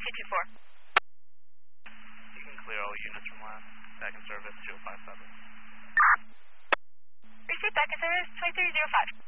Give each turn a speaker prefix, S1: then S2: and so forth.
S1: 224.
S2: You can clear all units from last. Back in service 2057.
S1: Receive back in service 2305.